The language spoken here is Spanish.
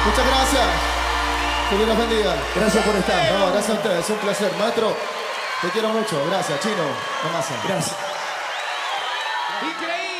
Muchas gracias. Que Dios los bendiga. Gracias por estar. No, gracias a ustedes, es un placer. Maestro, te quiero mucho. Gracias, Chino. Mamasa. Gracias. Increíble.